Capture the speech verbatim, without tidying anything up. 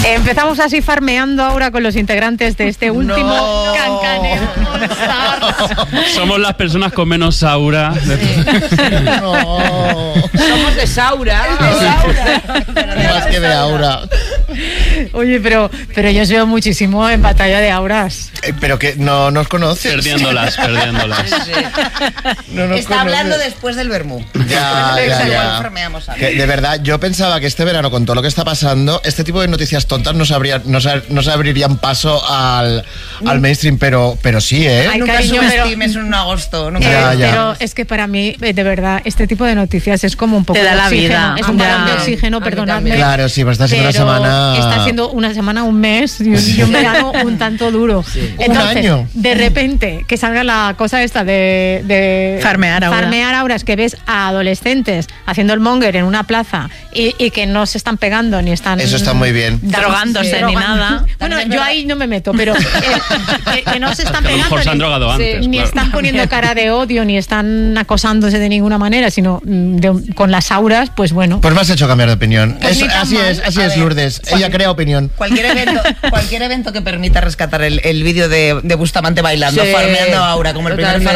Empezamos así farmeando ahora con los integrantes de este último no. Cancanero. Somos las personas con menos aura. Sí. No. Somos de Saura. De Saura. Más que de aura. Oye, pero, pero yo os veo muchísimo en batalla de auras. Eh, pero que no nos conoces. Perdiéndolas, perdiéndolas. Sí, sí. No nos Está conoces. hablando después del vermú. Ya, ya, Igual ya. farmeamos algo. Que, de verdad, yo pensaba que este verano, con todo lo que está pasando, este tipo de noticias tontas no se, abría- no se, no se abrirían paso al, al mainstream, pero, pero sí, ¿eh? Ay, Nunca cariño, subestimes en un agosto. Nunca. Eh, Ya, ya. Pero es que para mí, eh, de verdad, este tipo de noticias es como un poco Te da de la oxígeno. vida. Es un A mí balón de también. oxígeno, A mí perdonadme. también. Claro, sí, pues está siendo pero una semana... está siendo una semana, un mes y un, y un verano un tanto duro. Entonces, Un año. de repente, que salga la cosa esta de, de Farmear auras. farmear auras, que ves a adolescentes haciendo el monger en una plaza y, y que no se están pegando ni están... Eso está muy bien. Drogándose ni nada. Bueno, También es yo verdad. ahí no me meto, pero eh, que, que no se están Que a lo pegando mejor se han ni- drogado antes. ni claro. están poniendo cara de odio, ni están acosándose de ninguna manera, sino mm, de- con las auras, pues bueno. Pues me has hecho cambiar de opinión. Pues Es- ni tan así mal. es, así A es, ver, Lourdes. cual- Ella crea opinión. Cualquier evento, cualquier evento que permita rescatar el, el vídeo de, de Bustamante bailando, Sí, farmeando a Aura, como el primer totalmente.